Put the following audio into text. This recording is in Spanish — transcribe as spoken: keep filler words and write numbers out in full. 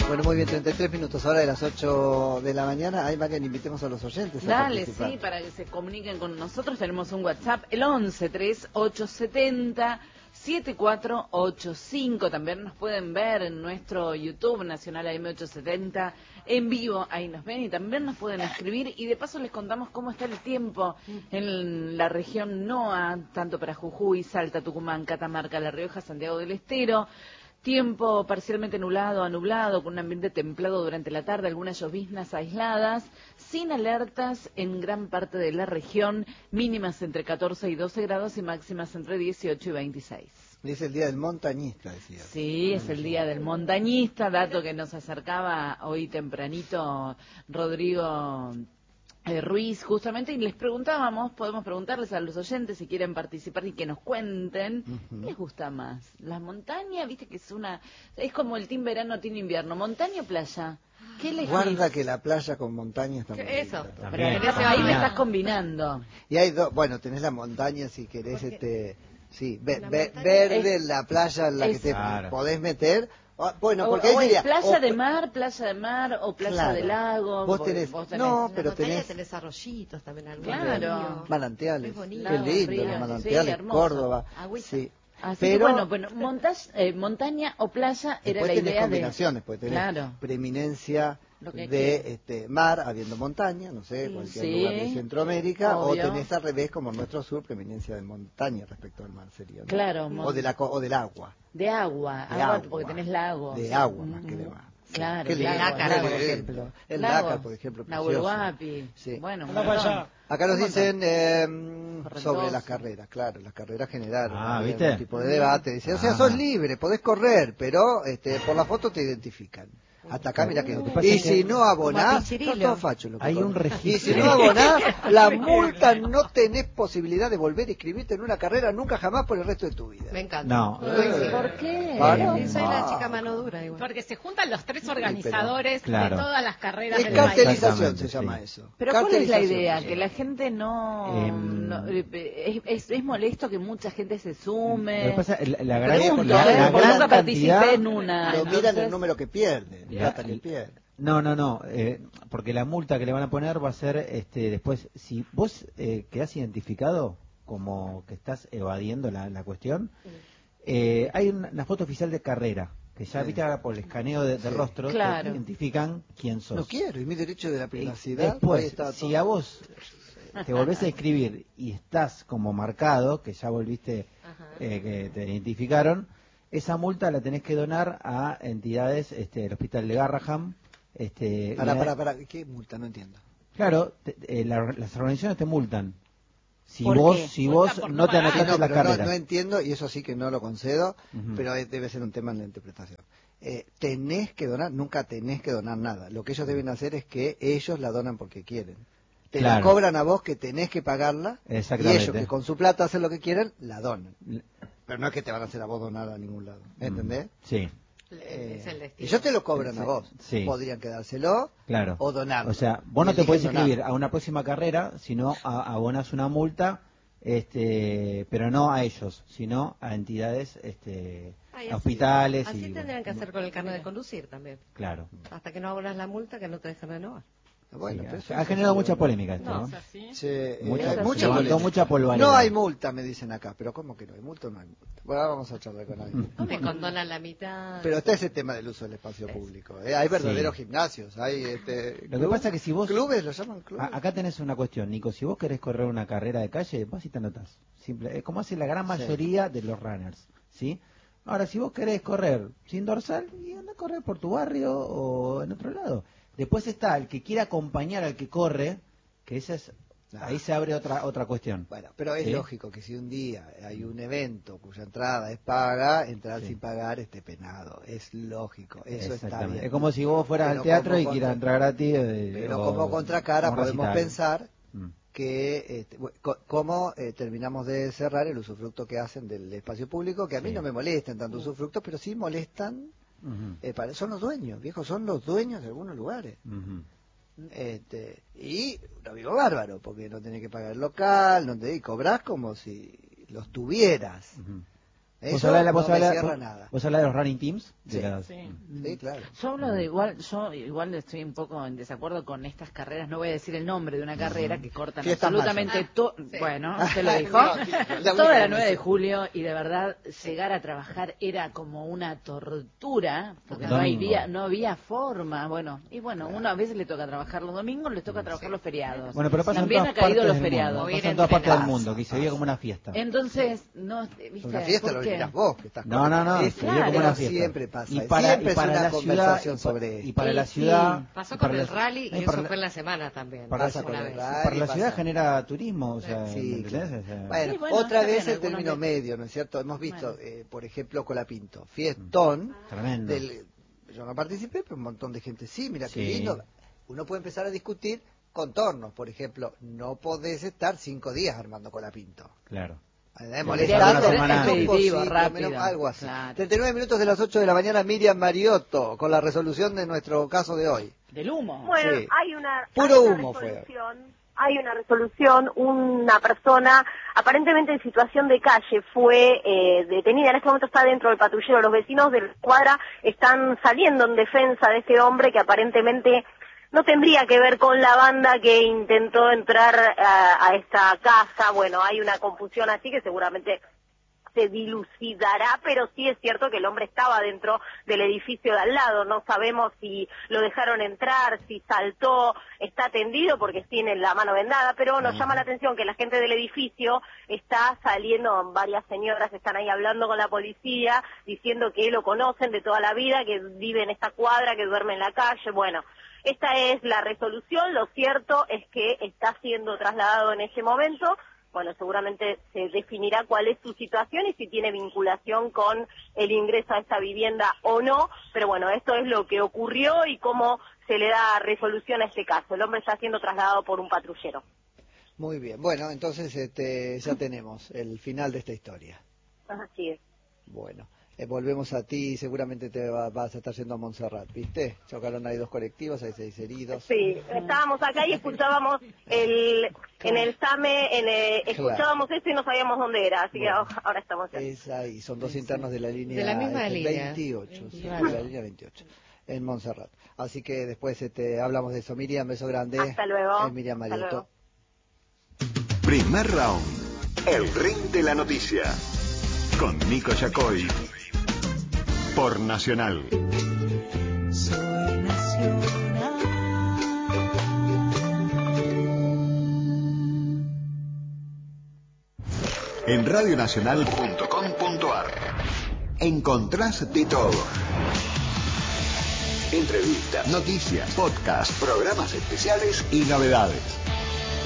Bueno, muy bien, treinta y tres minutos, ahora de las ocho de la mañana. Ay, Marian, invitemos a los oyentes a Dale, participar. sí, para que se comuniquen con nosotros. Tenemos un WhatsApp, el once treinta y ocho setenta setenta y cuatro ochenta y cinco. También nos pueden ver en nuestro YouTube, Nacional A M ochocientos setenta, en vivo. Ahí nos ven y también nos pueden escribir. Y de paso les contamos cómo está el tiempo en la región N O A, tanto para Jujuy, Salta, Tucumán, Catamarca, La Rioja, Santiago del Estero. Tiempo parcialmente nublado a nublado, con un ambiente templado durante la tarde, algunas lloviznas aisladas, sin alertas en gran parte de la región, mínimas entre catorce y doce grados y máximas entre dieciocho y veintiséis. Es el día del montañista, decía. Sí, es el día del montañista, dato que nos acercaba hoy tempranito Rodrigo Eh, Ruiz, justamente, y les preguntábamos, podemos preguntarles a los oyentes si quieren participar y que nos cuenten, Uh-huh. ¿qué les gusta más? ¿La montaña? Viste que es una, es como el team verano, team invierno, ¿montaña o playa? ¿Qué elegís? Guarda que la playa con montaña está muy ¿Qué eso? linda. Pero También. tenés- ahí me estás combinando. Y hay dos, bueno, tenés la montaña si querés, Porque este, sí, ve- la ve- montaña verde, es- la playa en la que es- te Claro. podés meter. O- bueno, O, porque o ahí es sería, playa o- de mar, playa de mar o playa Claro. de lago. Vos tenés- no, En pero la montaña tenés- tenés arroyitos también, algún Claro. río. manantiales, Es bonito. qué Lagos, lindo, ríos, los sí, manantiales, hermoso. Córdoba, Agüita. sí. Así Pero que bueno, bueno montas, eh, montaña o playa era después la tenés idea combinaciones, de... porque tenés Claro. preeminencia Lo que de quieras. este mar, habiendo montaña, no sé, Sí, cualquier sí, lugar de Centroamérica, obvio. o tenés al revés, como en nuestro sur, preeminencia de montaña respecto al mar sería, ¿no? Claro, o, mon- de la, co- o del agua. De agua, De agua, agua. porque tenés lago. De Sí. agua más Mm, que de mar. Sí. Claro, Qué lindo, el lago, Lácar, qué por lindo. ejemplo. El Lagos. Lácar, por ejemplo, precioso. Nahuelhuapi. Sí. Bueno, un Anda para montón. allá. Acá nos Un dicen eh, Correntoso. sobre las carreras, claro, las carreras generaron Ah, había ¿viste? algún tipo de debate. Dicen, o sea, Ah. sos libre, podés correr, pero este, por la foto te identifican. Hasta acá, mira que... Lo que pasa Y es que- si no abonás, Como a Pichirilo. son todos fachos los que Hay un corren. registro. Y si no abonás, la multa no tenés posibilidad de volver a inscribirte en una carrera nunca jamás por el resto de tu vida. Me encanta. No. Eh, ¿Por qué? Para Sí, soy la mal. chica mano dura igual. Porque se juntan los tres organizadores Claro. de todas las carreras Es del país. cartelización, Exactamente, se llama sí. eso. Pero ¿cuál es la Cartelización. idea? Que la gente no... Em, no- eh, es, es, es molesto que mucha gente se Lo que sume. pasa, la, la gran, Pregunto, la, ¿eh? la Porque gran nunca participé cantidad, en una. Lo miran entonces- el número que pierden, la La- plata que pierden. No, no, no, eh, porque la multa que le van a poner va a ser este después, si vos eh, quedás identificado como que estás evadiendo la, la cuestión, eh, hay una, una foto oficial de carrera, que ya Sí. viste ahora por el escaneo de, de Sí. rostro, Claro. te identifican quién sos. No quiero, y mi derecho de la Y privacidad. ahí después, está si todo. a vos te volvés a inscribir y estás como marcado, que ya volviste, Ajá. eh, que te identificaron, esa multa la tenés que donar a entidades, este, el Hospital de Garraham. Este, Pará, y la- pará, pará, ¿qué multa? No entiendo. Claro, te- eh, la- las organizaciones te multan. Si ¿Por vos, qué? si Multa vos por no no te pagar. Sí, anotaste no, la pero no, carrera. no entiendo, y eso sí que no lo concedo, Ujú. pero es- debe ser un tema en la interpretación. Eh, tenés que donar, nunca tenés que donar nada. Lo que ellos deben hacer es que ellos la donan porque quieren. Te la Claro. cobran a vos que tenés que pagarla, y Exactamente. ellos que con su plata hacen lo que quieren, la donan. Pero no es que te van a hacer a vos donar a ningún lado, ¿entendés? Sí, Eh, Es el destino. ellos te lo cobran Sí, a vos. sí. Podrían quedárselo claro. o donarlo. O sea, vos no Y te podés eligen donar. inscribir a una próxima carrera, sino a, abonás una multa, este, pero no a ellos, sino a entidades, este, Ay, a así- hospitales. Así y, tendrían que hacer con el carnet de conducir también. Claro. Hasta que no abonas la multa, que no te dejan renovar. Bueno, Sí, pero ha- eso ha es generado así, mucha ¿no? polémica esto, No, ¿no? ¿Es así? Sí, eh, Mucha- hay se mucha levantó polémica. mucha polvareda. No hay multa, me dicen acá, pero ¿cómo que no hay multa? No hay multa. Bueno, ahora vamos a charlar con alguien. Me condonan la mitad. Pero está ese tema del uso del espacio público. ¿eh? Hay verdaderos gimnasios, hay este, Lo que pasa es que si vos- clubes, lo llaman clubes. A- Acá tenés una cuestión, Nico. Si vos querés correr una carrera de calle, vas y te anotás. Simple, es como hace la gran mayoría de los runners, ¿sí? Ahora, si vos querés correr sin dorsal, y anda a correr por tu barrio o en otro lado. Después está el que quiere acompañar al que corre, que esa es, Ah. ahí se abre otra otra cuestión. Bueno, pero es ¿Sí? lógico que si un día hay un evento cuya entrada es paga, entrar Sí. sin pagar esté penado. Es lógico, eso está Exactamente. bien. Es como si vos fueras Pero al teatro como y quieras contra- entrar gratis. eh, Pero o- como contracara o un podemos recital. pensar Mm. que este, bu- co- cómo eh, terminamos de cerrar el usufructo que hacen del espacio público, que a mí Sí. no me molestan tanto usufructos, pero sí molestan, Ujú, eh, para- son los dueños, viejos, son los dueños de algunos lugares. ujú. Este, y lo digo bárbaro, porque no tenés que pagar el local, no tenés, y cobrás como si los tuvieras. Ujú. Eso ¿Vos hablás, vos no me hablás- cierra vos- nada. vos hablás de los running teams? De Sí. las- Sí. Sí, claro. Yo hablo de igual, yo igual estoy un poco en desacuerdo con estas carreras, no voy a decir el nombre de una carrera que cortan Fiestas absolutamente mayas. todo, Ah, sí. bueno, se lo dijo, No, sí, la única toda que la no nueve sé. de julio y de verdad llegar a trabajar era como una tortura, porque no, hay Domingo. día, no había forma, bueno, y bueno, uno a veces le toca trabajar los domingos, le toca trabajar los feriados. Bueno, pero pasa También en ha todas caído partes los del feriados. mundo. Hubiera Pasa en todas partes del pasa, mundo, que se vive como una fiesta. Entonces, no, ¿viste? Una fiesta ¿Por lo qué? dirás vos, que estás No, no, no, Es- se vive como una pero fiesta. siempre pasa. Y para, siempre y para es una la conversación ciudad, y pa- sobre y para Sí, la sí. ciudad... Pasó y con para el la- rally y y eso para fue en la semana también. Pasa una con el vez. rally. para la pasa- ciudad genera turismo, o sea, Sí, ¿me entendés? claro. O sea, Bueno, Sí, bueno, otra está vez bien, el algunas término veces. medio, ¿no es cierto? Hemos visto, Bueno. eh, por ejemplo, Colapinto, fiestón, Tremendo. del, yo no participé, pero un montón de gente sí, mira qué Sí. lindo. Uno puede empezar a discutir contornos, por ejemplo, no podés estar cinco días armando Colapinto. Claro. Eh, Tendría molestar, que ser pero expeditivo, posible, rápido. menos- algo así. Claro. treinta y nueve minutos de las ocho de la mañana, Miriam Mariotto, con la resolución de nuestro caso de hoy. Del humo. Bueno, Sí. hay una, Puro hay una humo fue. resolución, hay una resolución, una persona aparentemente en situación de calle fue eh, detenida, en este momento está dentro del patrullero, los vecinos de la cuadra están saliendo en defensa de este hombre que aparentemente no tendría que ver con la banda que intentó entrar a, a esta casa. Bueno, hay una confusión así que seguramente se dilucidará, pero sí es cierto que el hombre estaba dentro del edificio de al lado. No sabemos si lo dejaron entrar, si saltó, está tendido porque tiene la mano vendada, pero nos llama la atención que la gente del edificio está saliendo, varias señoras están ahí hablando con la policía, diciendo que lo conocen de toda la vida, que vive en esta cuadra, que duerme en la calle. Bueno, esta es la resolución. Lo cierto es que está siendo trasladado en ese momento. Bueno, seguramente se definirá cuál es su situación y si tiene vinculación con el ingreso a esta vivienda o no, pero bueno, esto es lo que ocurrió y cómo se le da resolución a este caso. El hombre está siendo trasladado por un patrullero. Muy bien, bueno, entonces este, ya tenemos el final de esta historia. Así es. Bueno, eh, volvemos a ti, seguramente te va- vas a estar yendo a Montserrat, ¿viste? Chocaron ahí dos colectivos, hay seis heridos. Sí, estábamos acá y escuchábamos el, en el SAME, en el- escuchábamos esto y no sabíamos dónde era, así Bueno. que ahora estamos aquí. Es ahí, son dos internos de la línea De la misma este, línea. veintiocho, sí, Claro. de la línea veintiocho, en Montserrat. Así que después este, hablamos de eso. Miriam, beso grande. Hasta luego. Es Miriam Hasta Mariotto. luego. Primer round. El ring de la noticia. Con Nico Yacoy. Por Nacional. En radionacional punto com punto ar encontrás de todo. Entrevistas, noticias, podcast, programas especiales y novedades.